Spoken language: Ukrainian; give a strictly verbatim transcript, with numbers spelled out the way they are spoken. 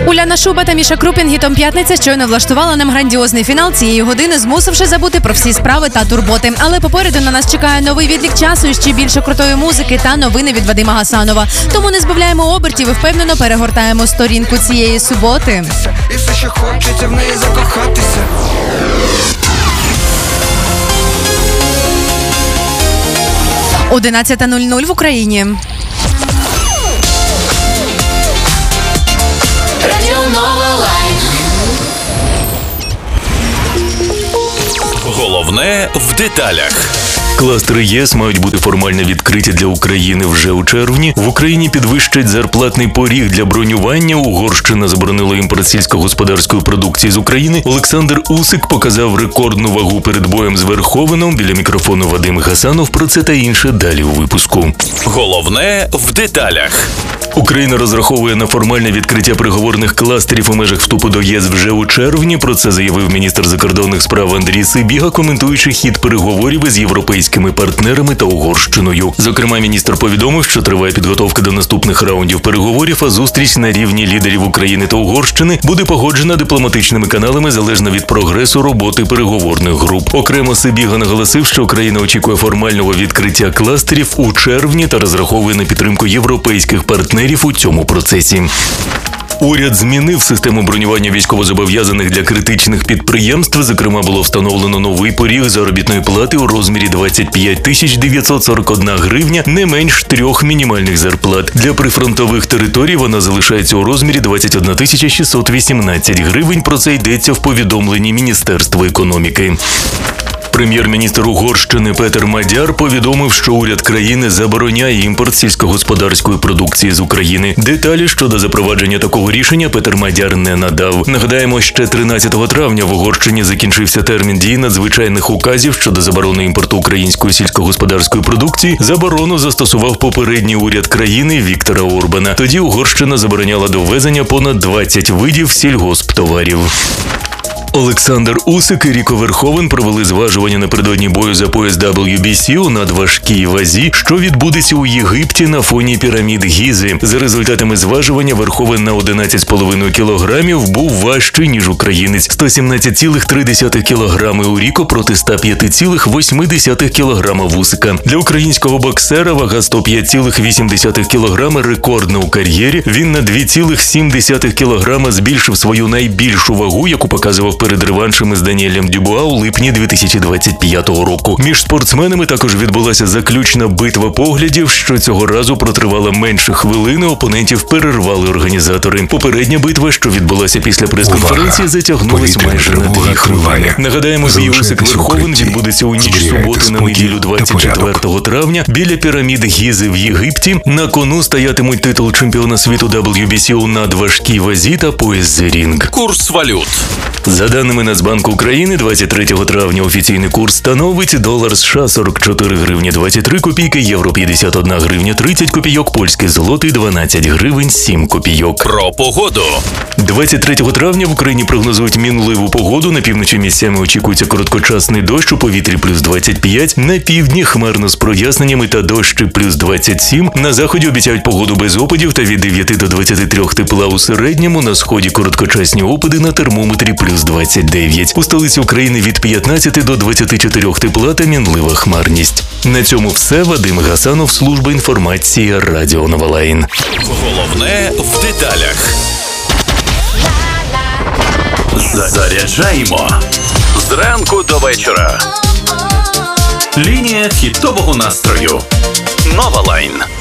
Уляна Шуба та Міша Крупін гітом «П'ятниця» щойно влаштувала нам грандіозний фінал цієї години, змусивши забути про всі справи та турботи. Але попереду на нас чекає новий відлік часу, ще більше крутої музики та новини від Вадима Гасанова. Тому не збавляємо обертів і впевнено перегортаємо сторінку цієї суботи. І все, що хочеться в неї закохатися. одинадцята нуль нуль в Україні. Головне в деталях. Кластери ЄС мають бути формально відкриті для України вже у червні. В Україні підвищать зарплатний поріг для бронювання. Угорщина заборонила імпорт сільськогосподарської продукції з України. Олександр Усик показав рекордну вагу перед боєм з Верховеном. Біля мікрофону Вадим Гасанов. Про це та інше далі у випуску. Головне в деталях. Україна розраховує на формальне відкриття переговорних кластерів у межах вступу до ЄС вже у червні. Про це заявив міністр закордонних справ Андрій Сибіга, коментуючи хід переговорів із європейськими партнерами та Угорщиною. Зокрема, міністр повідомив, що триває підготовка до наступних раундів переговорів, а зустріч на рівні лідерів України та Угорщини буде погоджена дипломатичними каналами залежно від прогресу роботи переговорних груп. Окремо Сибіга наголосив, що Україна очікує формального відкриття кластерів у червні та розраховує на підтримку європейських партнерів у цьому процесі. Уряд змінив систему бронювання військовозобов'язаних для критичних підприємств. Зокрема, було встановлено новий поріг заробітної плати у розмірі двадцять п'ять тисяч дев'ятсот сорок одна гривня, не менш трьох мінімальних зарплат. Для прифронтових територій вона залишається у розмірі двадцять одна тисяча шістсот вісімнадцять гривень. Про це йдеться в повідомленні Міністерства економіки. Прем'єр-міністр Угорщини Петер Мадяр повідомив, що уряд країни забороняє імпорт сільськогосподарської продукції з України. Деталі щодо запровадження такого рішення Петер Мадяр не надав. Нагадаємо, ще тринадцятого травня в Угорщині закінчився термін дії надзвичайних указів щодо заборони імпорту української сільськогосподарської продукції. Заборону застосував попередній уряд країни Віктора Орбана. Тоді Угорщина забороняла доввезення понад двадцять видів сільгосптоварів. Олександр Усик і Ріко Верховен провели зважування напередодні бою за пояс дабл ю бі сі у надважкій вазі, що відбудеться у Єгипті на фоні пірамід Гізи. За результатами зважування Верховен на одинадцять цілих п'ять десятих кілограмів був важчий, ніж українець – сто сімнадцять цілих три десятих кілограми у Ріко проти сто п'ять цілих вісім десятих кілограма в Усика. Для українського боксера вага сто п'ять цілих вісім десятих кілограма рекордна у кар'єрі. Він на два цілих сім десятих кілограма збільшив свою найбільшу вагу, яку показував перед реваншами з Даніелем Дюбуа у липні дві тисячі двадцять п'ятого року. Між спортсменами також відбулася заключна битва поглядів, що цього разу протривала менше хвилини, опонентів перервали організатори. Попередня битва, що відбулася після прес-конференції, затягнулась майже на дві хвилини. Нагадаємо, бій Усик-Верховен відбудеться у ніч суботи на неділю двадцять четвертого травня біля пірамід Гізи в Єгипті. На кону стоятимуть титул чемпіона світу дабл ю бі сі у надважкій вазі та пояс The Ring. Курс валют. За даними Нацбанку України, двадцять третього травня офіційний курс становить долар США сорок чотири гривні двадцять три копійки, євро п'ятдесят одна гривня тридцять копійок, польський злотий дванадцять гривень сім копійок. Про погоду. двадцять третього травня в Україні прогнозують мінливу погоду. На півночі місцями очікується короткочасний дощ, у повітрі плюс двадцять п'ять, на півдні хмарно з проясненнями та дощі плюс двадцять сім. На заході обіцяють погоду без опадів та від дев'яти до двадцяти трьох тепла у середньому. На сході короткочасні опади, на термометрі плюс двадцять дев'ять. У столиці України від п'ятнадцяти до двадцяти чотирьох тепла та мінлива хмарність. На цьому все. Вадим Гасанов, служба інформації, Радіо Новолайн. Головне в деталях. Заряджаємо зранку до вечора. Лінія хітового настрою. Новолайн.